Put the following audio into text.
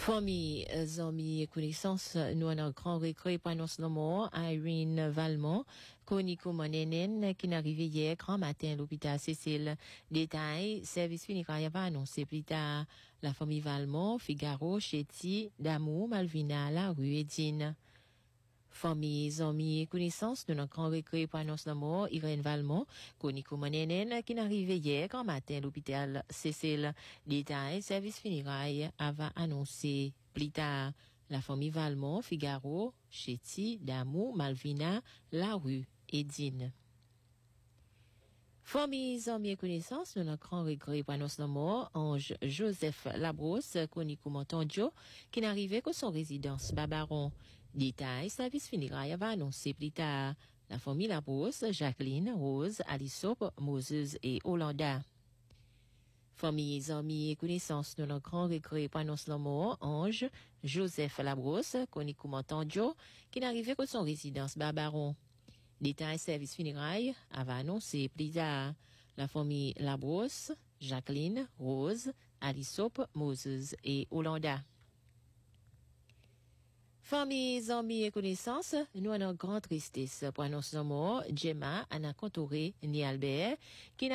Famille, amis et connaissances, nous avons un grand regret pour annoncer nos morts. Irene Valmont, Koniko Monenen, qui est arrivé hier grand matin à l'hôpital Cécile. Détail, service funéraire va annoncer plus tard. La famille Valmont, Figaro, Chetty, Damour, Malvina, la rue Edine. Famille, amis et connaissances, nous avons un grand regret pour annoncer nos morts. Irene Valmont, Koniko Monenen, qui est arrivé hier grand matin à l'hôpital Cécile. Détail, service funéraire va annoncer plus tard. La famille Valmont, Figaro, Chetty, Damour, Malvina, la rue Edine. Famille, amis et connaissances, nous avons un grand regret pour annoncer nos morts. Ange Joseph Labrousse, Koniko Montondio, qui est arrivé à son résidence Babaron. Détail, service funéraire va annoncer plus tard. La famille Labrousse, Jacqueline, Rose, Alisop, Moses et Hollanda. Famille, amis et connaissances, nous avons un grand regret pour annoncer nos morts. Ange Joseph Labrousse, Koniko Montondio, qui est arrivé à son résidence Babaron. Détail, service funéraire va annoncer plus tard. La famille Labrousse, Jacqueline, Rose, Alisop, Moses et Hollanda. Famille, amis et connaissances, nous avons une grande tristesse pour annoncer nos morts. Gemma, Anna Contoré, ni Albert, qui